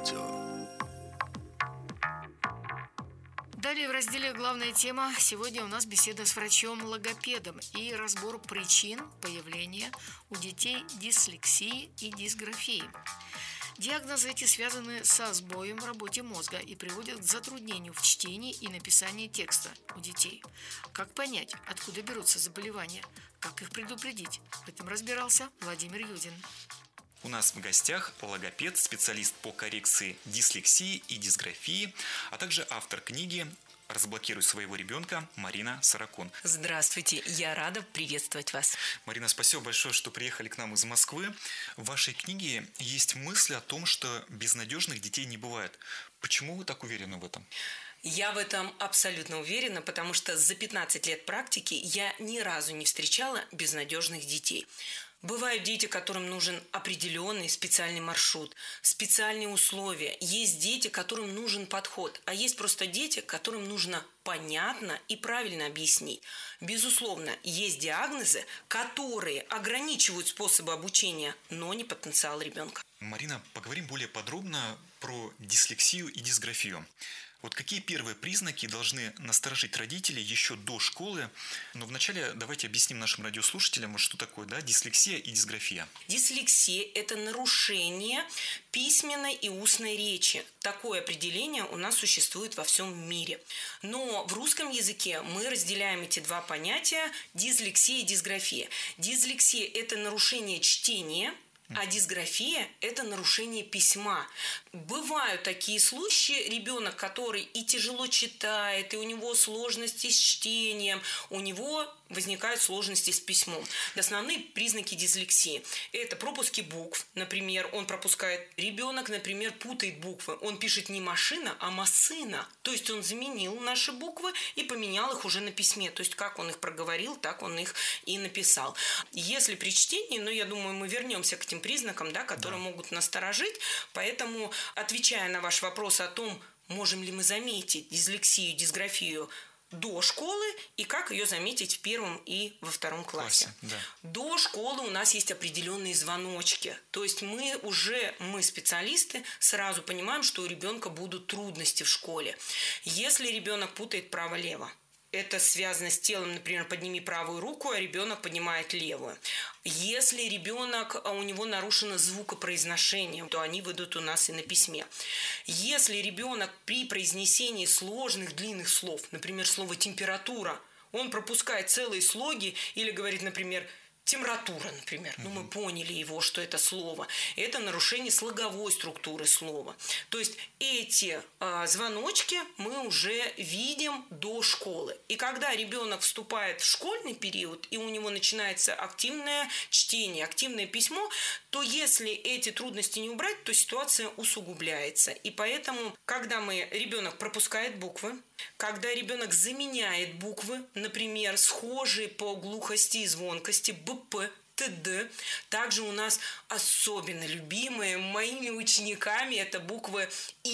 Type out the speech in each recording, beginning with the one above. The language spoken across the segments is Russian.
радио. Далее в разделе «Главная тема» сегодня у нас беседа с врачом-логопедом и разбор причин появления у детей дислексии и дисграфии. Диагнозы эти связаны со сбоем в работе мозга и приводят к затруднению в чтении и написании текста у детей. Как понять, откуда берутся заболевания, как их предупредить? В этом разбирался Владимир Юдин. У нас в гостях логопед, специалист по коррекции дислексии и дисграфии, а также автор книги «Разблокируй своего ребенка» Марина Саракун. Здравствуйте, я рада приветствовать вас. Марина, спасибо большое, что приехали к нам из Москвы. В вашей книге есть мысль о том, что безнадежных детей не бывает. Почему вы так уверены в этом? Я в этом абсолютно уверена, потому что за 15 лет практики я ни разу не встречала безнадежных детей. Бывают дети, которым нужен определенный специальный маршрут, специальные условия. Есть дети, которым нужен подход, а есть просто дети, которым нужно понятно и правильно объяснить. Безусловно, есть диагнозы, которые ограничивают способы обучения, но не потенциал ребенка. Марина, поговорим более подробно про дислексию и дисграфию. Вот какие первые признаки должны насторожить родителей еще до школы? Но вначале давайте объясним нашим радиослушателям, что такое дислексия и дисграфия. Дислексия – это нарушение письменной и устной речи. Такое определение у нас существует во всем мире. Но в русском языке мы разделяем эти два понятия – дислексия и дисграфия. Дислексия – это нарушение чтения, а дисграфия – это нарушение письма. Бывают такие случаи, ребенок, который и тяжело читает, и у него сложности с чтением, у него возникают сложности с письмом. Основные признаки дислексии – это пропуски букв. Например, он пропускает, ребенок, например, путает буквы. Он пишет не машина, а масына. То есть он заменил наши буквы и поменял их уже на письме. То есть как он их проговорил, так он их и написал. Если при чтении, я думаю, мы вернемся к этим признакам, которые могут насторожить. Поэтому, отвечая на ваш вопрос о том, можем ли мы заметить дислексию, дисграфию до школы и как ее заметить в первом и во втором классе. До школы у нас есть определенные звоночки. То есть мы специалисты, сразу понимаем, что у ребенка будут трудности в школе. Если ребенок путает право-лево, это связано с телом, например, подними правую руку, а ребенок поднимает левую. Если у него нарушено звукопроизношение, то они выйдут у нас и на письме. Если ребенок при произнесении сложных длинных слов, например, слово «температура», он пропускает целые слоги или говорит, например, температура, например. Мы поняли его, что это слово. Это нарушение слоговой структуры слова. То есть эти звоночки мы уже видим до школы. И когда ребенок вступает в школьный период, и у него начинается активное чтение, активное письмо, то если эти трудности не убрать, то ситуация усугубляется. И поэтому, когда ребенок пропускает буквы, когда ребенок заменяет буквы, например, схожие по глухости и звонкости, БП, ТД. Также у нас особенно любимые моими учениками это буквы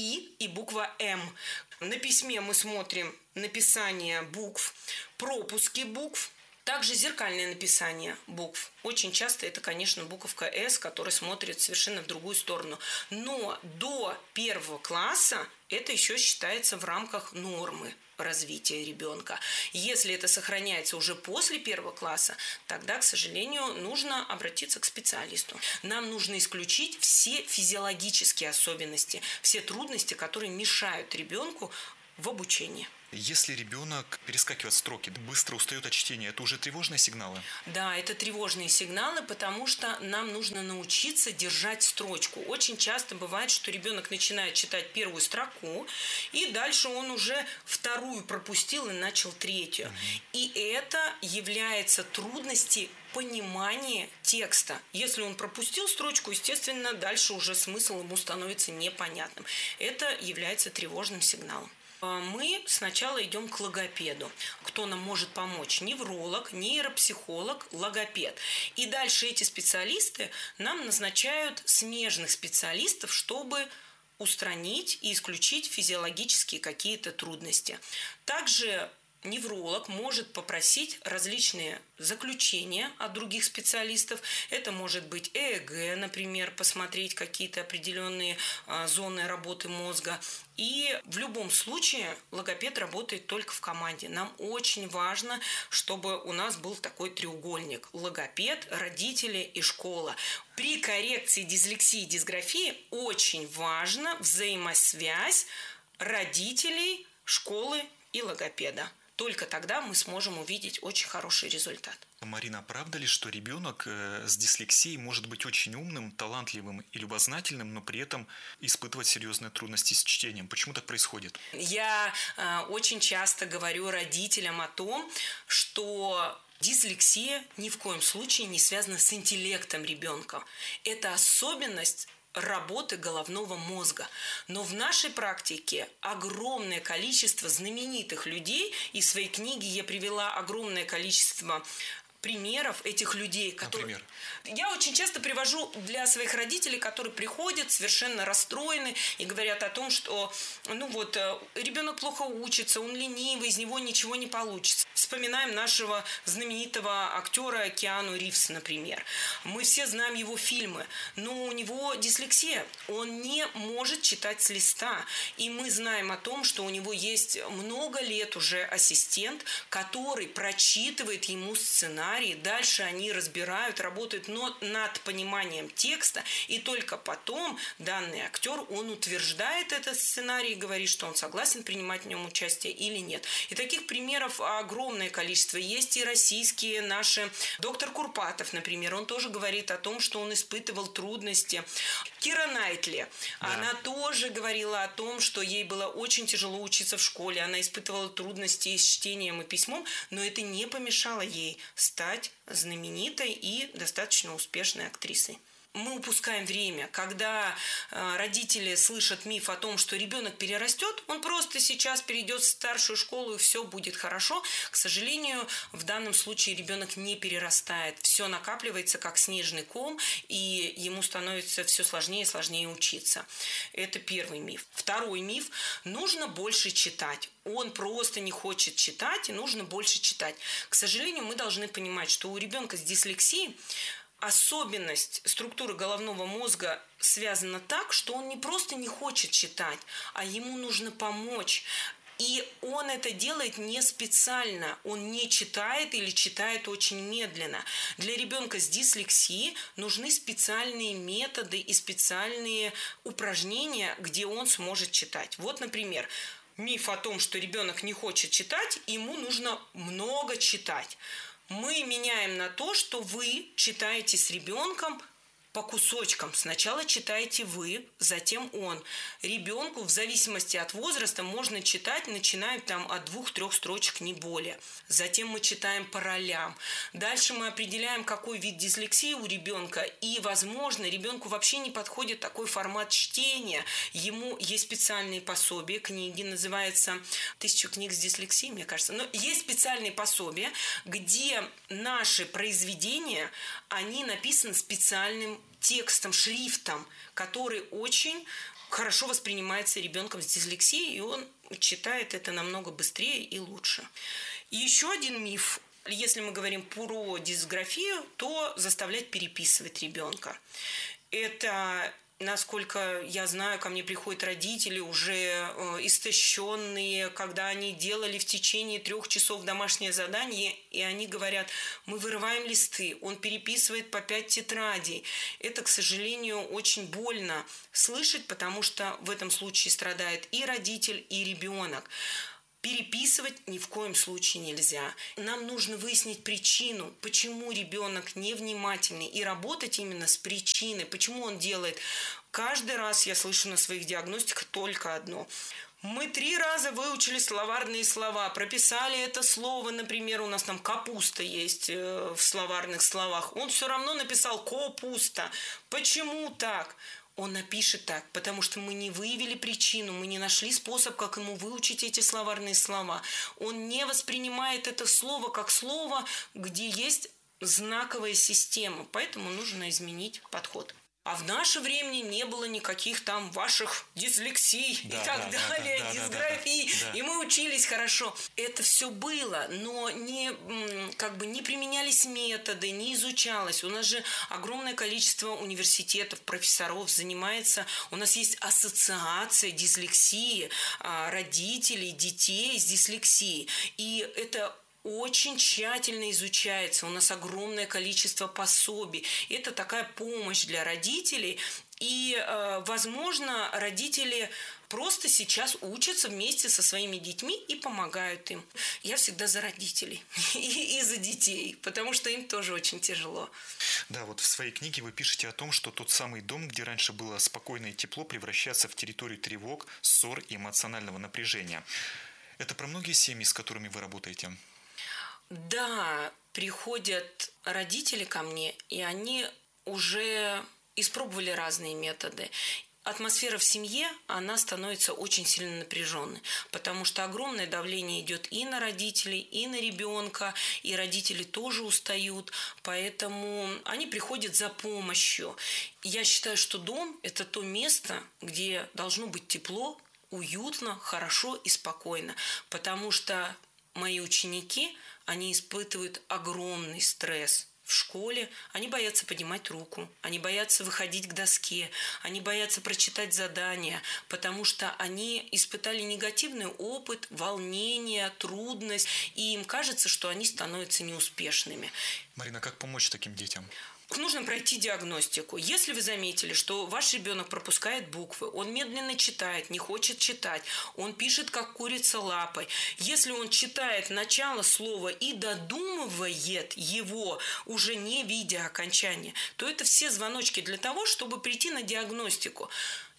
И буква М. На письме мы смотрим написание букв, пропуски букв, также зеркальное написание букв. Очень часто это, конечно, буковка «С», которая смотрит совершенно в другую сторону. Но до 1 класса это еще считается в рамках нормы развития ребенка. Если это сохраняется уже после 1 класса, тогда, к сожалению, нужно обратиться к специалисту. Нам нужно исключить все физиологические особенности, все трудности, которые мешают ребенку в обучении. Если ребенок перескакивает строки, быстро устает от чтения, это уже тревожные сигналы? Да, это тревожные сигналы, потому что нам нужно научиться держать строчку. Очень часто бывает, что ребенок начинает читать первую строку, и дальше он уже вторую пропустил и начал третью. И это является трудностью понимания текста. Если он пропустил строчку, естественно, дальше уже смысл ему становится непонятным. Это является тревожным сигналом. Мы сначала идем к логопеду. Кто нам может помочь? Невролог, нейропсихолог, логопед. И дальше эти специалисты нам назначают смежных специалистов, чтобы устранить и исключить физиологические какие-то трудности. Также невролог может попросить различные заключения от других специалистов. Это может быть ЭЭГ, например, посмотреть какие-то определенные зоны работы мозга. И в любом случае логопед работает только в команде. Нам очень важно, чтобы у нас был такой треугольник: логопед, родители и школа. При коррекции дислексии и дисграфии очень важна взаимосвязь родителей, школы и логопеда. Только тогда мы сможем увидеть очень хороший результат. Марина, правда ли, что ребенок с дислексией может быть очень умным, талантливым и любознательным, но при этом испытывать серьезные трудности с чтением? Почему так происходит? Я очень часто говорю родителям о том, что дислексия ни в коем случае не связана с интеллектом ребенка. Это особенность работы головного мозга. Но в нашей практике огромное количество знаменитых людей, и в своей книге я привела огромное количество примеров этих людей, которые... Например? Я очень часто привожу для своих родителей, которые приходят совершенно расстроены и говорят о том, что ребенок плохо учится, он ленивый, из него ничего не получится. Вспоминаем нашего знаменитого актера Киану Ривз, например. Мы все знаем его фильмы, но у него дислексия. Он не может читать с листа. И мы знаем о том, что у него есть много лет уже ассистент, который прочитывает ему сценарий. Дальше они разбирают, работают над пониманием текста, и только потом данный актер, он утверждает этот сценарий и говорит, что он согласен принимать в нем участие или нет. И таких примеров огромное количество. Есть и российские наши. Доктор Курпатов, например, он тоже говорит о том, что он испытывал трудности. Кира Найтли, да. Она тоже говорила о том, что ей было очень тяжело учиться в школе, она испытывала трудности с чтением и письмом, но это не помешало ей стать знаменитой и достаточно успешной актрисой. Мы упускаем время, когда родители слышат миф о том, что ребенок перерастет, он просто сейчас перейдет в старшую школу и все будет хорошо. К сожалению, в данном случае ребенок не перерастает. Все накапливается как снежный ком, и ему становится все сложнее и сложнее учиться. Это первый миф. Второй миф: нужно больше читать. Он просто не хочет читать, и нужно больше читать. К сожалению, мы должны понимать, что у ребенка с дислексией особенность структуры головного мозга связана так, что он не просто не хочет читать, а ему нужно помочь. И он это делает не специально, он не читает или читает очень медленно. Для ребенка с дислексией нужны специальные методы и специальные упражнения, где он сможет читать. Вот, например, миф о том, что ребенок не хочет читать, ему нужно много читать. Мы меняем на то, что вы читаете с ребенком по кусочкам. Сначала читаете вы, затем он. Ребенку в зависимости от возраста можно читать, начиная от 2-3 строчек, не более. Затем мы читаем по ролям. Дальше мы определяем, какой вид дислексии у ребенка. И, возможно, ребенку вообще не подходит такой формат чтения. Ему есть специальные пособия, книги, называется «1000 книг с дислексией», мне кажется. Но есть специальные пособия, где наши произведения, они написаны специальным текстом, шрифтом, который очень хорошо воспринимается ребенком с дислексией, и он читает это намного быстрее и лучше. И еще один миф. Если мы говорим про дисграфию, то заставлять переписывать ребенка. Это, насколько я знаю, ко мне приходят родители уже истощенные, когда они делали в течение 3 часов домашнее задание, и они говорят: мы вырываем листы, он переписывает по 5 тетрадей. Это, к сожалению, очень больно слышать, потому что в этом случае страдает и родитель, и ребенок. Переписывать ни в коем случае нельзя. Нам нужно выяснить причину, почему ребенок невнимательный, и работать именно с причиной, почему он делает. Каждый раз я слышу на своих диагностиках только одно: мы 3 раза выучили словарные слова, прописали это слово, например, у нас там капуста есть в словарных словах. Он все равно написал копуста. Почему так? Он напишет так, потому что мы не выявили причину, мы не нашли способ, как ему выучить эти словарные слова. Он не воспринимает это слово как слово, где есть знаковая система, поэтому нужно изменить подход. А в наше время не было никаких там ваших дислексий и так далее, дисграфий. И мы учились хорошо. Это все было, но не применялись методы, не изучалось. У нас же огромное количество университетов, профессоров занимается. У нас есть ассоциация дислексии, родителей, детей с дислексией. И это очень тщательно изучается. У нас огромное количество пособий. Это такая помощь для родителей. И, возможно, родители просто сейчас учатся вместе со своими детьми и помогают им. Я всегда за родителей и за детей, потому что им тоже очень тяжело. Да, вот в своей книге вы пишете о том, что тот самый дом, где раньше было спокойно и тепло, превращается в территорию тревог, ссор и эмоционального напряжения. Это про многие семьи, с которыми вы работаете? Да, приходят родители ко мне, и они уже испробовали разные методы. Атмосфера в семье, она становится очень сильно напряженной, потому что огромное давление идет и на родителей, и на ребенка, и родители тоже устают, поэтому они приходят за помощью. Я считаю, что дом – это то место, где должно быть тепло, уютно, хорошо и спокойно, потому что мои ученики, они испытывают огромный стресс в школе, они боятся поднимать руку, они боятся выходить к доске, они боятся прочитать задания, потому что они испытали негативный опыт, волнение, трудность, и им кажется, что они становятся неуспешными. Марина, как помочь таким детям? Нужно пройти диагностику. Если вы заметили, что ваш ребенок пропускает буквы, он медленно читает, не хочет читать, он пишет как курица лапой. Если он читает начало слова и додумывает его, уже не видя окончания, то это все звоночки для того, чтобы прийти на диагностику.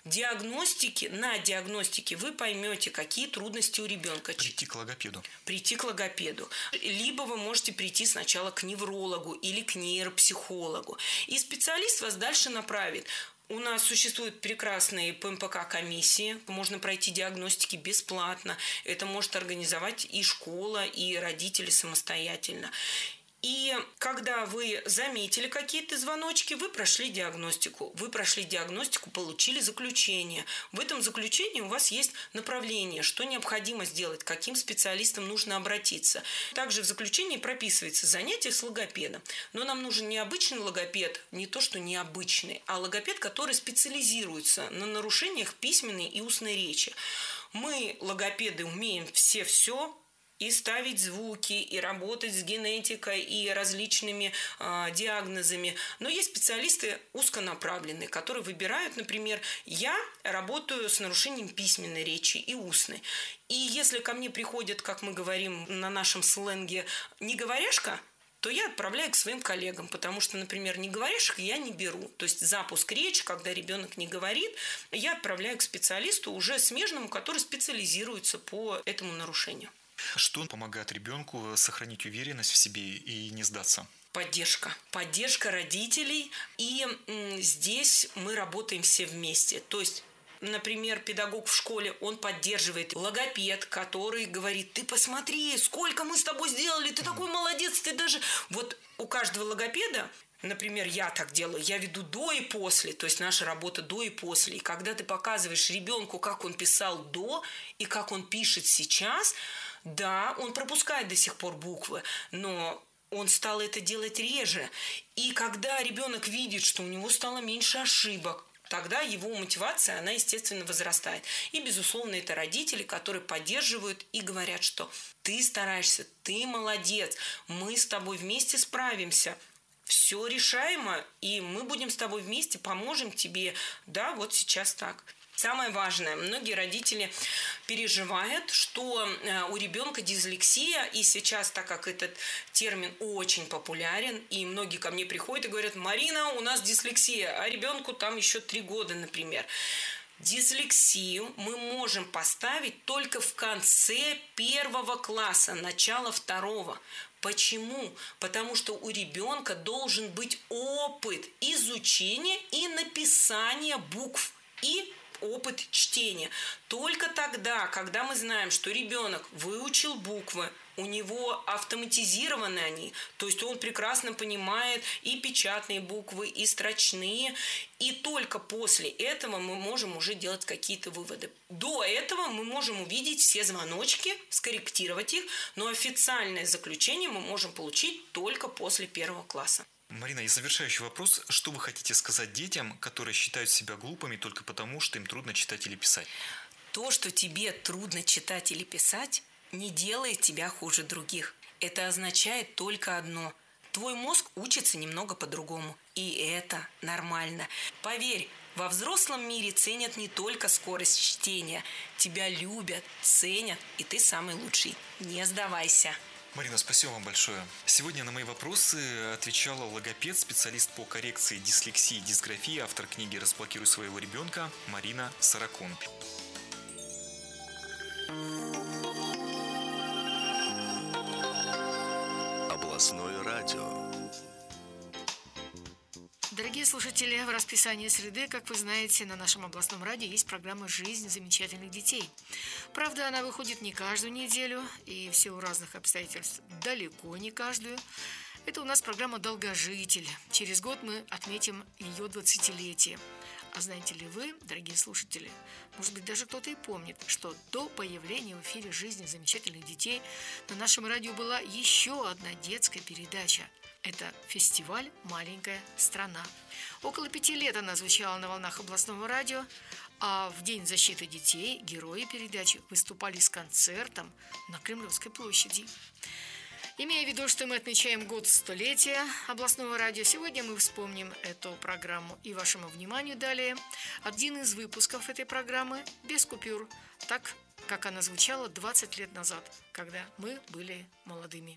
На диагностике вы поймете, какие трудности у ребенка. Прийти к логопеду. Прийти к логопеду. Либо вы можете прийти сначала к неврологу или к нейропсихологу. И специалист вас дальше направит. У нас существуют прекрасные ПМПК-комиссии. Можно пройти диагностики бесплатно. Это может организовать и школа, и родители самостоятельно. И когда вы заметили какие-то звоночки, вы прошли диагностику. Получили заключение. В этом заключении у вас есть направление, что необходимо сделать, к каким специалистам нужно обратиться. Также в заключении прописывается занятие с логопедом. Но нам нужен не обычный логопед, не то что необычный, а логопед, который специализируется на нарушениях письменной и устной речи. Мы, логопеды, умеем все, и ставить звуки, и работать с генетикой, и различными диагнозами. Но есть специалисты узконаправленные, которые выбирают, например, я работаю с нарушением письменной речи и устной. И если ко мне приходит, как мы говорим на нашем сленге, неговоряшка, то я отправляю к своим коллегам, потому что, например, неговоряшек я не беру. То есть запуск речи, когда ребенок не говорит, я отправляю к специалисту уже смежному, который специализируется по этому нарушению. Что помогает ребенку сохранить уверенность в себе и не сдаться? Поддержка родителей. И здесь мы работаем все вместе. То есть, например, педагог в школе, он поддерживает. Логопед, который говорит: ты посмотри, сколько мы с тобой сделали, ты такой молодец, ты даже... Вот у каждого логопеда, например, я так делаю, я веду до и после, то есть наша работа до и после. И когда ты показываешь ребенку, как он писал до и как он пишет сейчас, да, он пропускает до сих пор буквы, но он стал это делать реже. И когда ребенок видит, что у него стало меньше ошибок, тогда его мотивация, она, естественно, возрастает. И, безусловно, это родители, которые поддерживают и говорят, что ты стараешься, ты молодец, мы с тобой вместе справимся. Все решаемо, и мы будем с тобой вместе, поможем тебе. Да, вот сейчас так. Самое важное, многие родители переживают, что у ребенка дислексия, и сейчас, так как этот термин очень популярен, и многие ко мне приходят и говорят: Марина, у нас дислексия, а ребенку там еще 3 года, например. Дислексию мы можем поставить только в конце 1 класса, начало 2. Почему? Потому что у ребенка должен быть опыт изучения и написания букв и опыт чтения. Только тогда, когда мы знаем, что ребенок выучил буквы, у него автоматизированы они, то есть он прекрасно понимает и печатные буквы, и строчные, и только после этого мы можем уже делать какие-то выводы. До этого мы можем увидеть все звоночки, скорректировать их, но официальное заключение мы можем получить только после 1 класса. Марина, и завершающий вопрос. Что вы хотите сказать детям, которые считают себя глупыми только потому, что им трудно читать или писать? То, что тебе трудно читать или писать, не делает тебя хуже других. Это означает только одно. Твой мозг учится немного по-другому. И это нормально. Поверь, во взрослом мире ценят не только скорость чтения. Тебя любят, ценят, и ты самый лучший. Не сдавайся. Марина, спасибо вам большое. Сегодня на мои вопросы отвечала логопед, специалист по коррекции дислексии и дисграфии, автор книги «Разблокируй своего ребенка» Марина Саракун. Областное радио. Дорогие слушатели, в расписании среды, как вы знаете, на нашем областном радио есть программа «Жизнь замечательных детей». Правда, она выходит не каждую неделю и в силу разных обстоятельств далеко не каждую. Это у нас программа «Долгожитель». Через год мы отметим ее 20-летие. А знаете ли вы, дорогие слушатели, может быть, даже кто-то и помнит, что до появления в эфире «Жизни замечательных детей» на нашем радио была еще одна детская передача. Это фестиваль «Маленькая страна». Около 5 лет она звучала на волнах областного радио, а в День защиты детей герои передачи выступали с концертом на Кремлевской площади. Имея в виду, что мы отмечаем год столетия областного радио, сегодня мы вспомним эту программу. И вашему вниманию далее один из выпусков этой программы без купюр, так как она звучала 20 лет назад, когда мы были молодыми.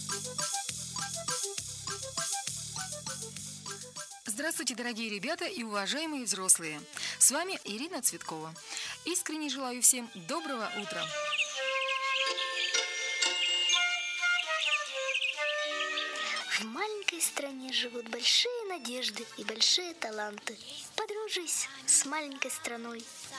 Здравствуйте, дорогие ребята и уважаемые взрослые! С вами Ирина Цветкова. Искренне желаю всем доброго утра! В маленькой стране живут большие надежды и большие таланты. Подружись с маленькой страной.